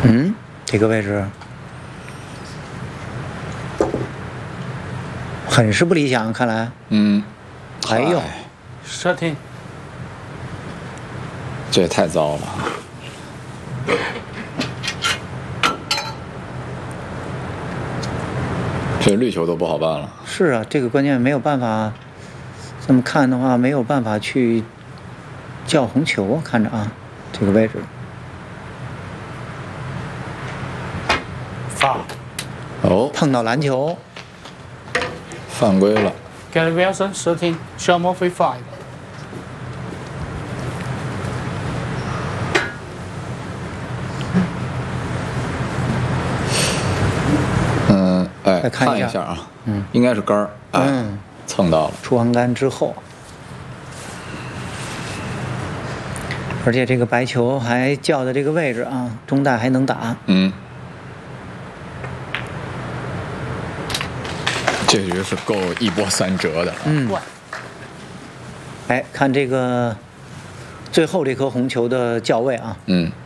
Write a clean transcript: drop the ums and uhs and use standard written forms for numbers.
这个位置很是不理想，看来。哎呦 ，13， 这也太糟了。这绿球都不好办了。 是啊，这个关键没有办法，这么看的话没有办法去叫红球，看着啊，这个位置。 foul。 碰到篮球， 犯规了。 Gary Wilson 13, Sean Murphy 5。 再看一下啊，应该是杆儿，蹭到了， 出横杆之后，而且这个白球还叫的这个位置啊，中带还能打。 这局是够一波三折的。 看这个最后这颗红球的叫位啊。